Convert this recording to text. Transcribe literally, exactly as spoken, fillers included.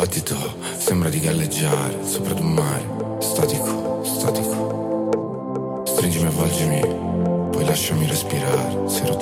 battito sembra di galleggiare sopra di un mare statico, statico. Stringimi, avvolgimi, poi lasciami respirare. Si è rotto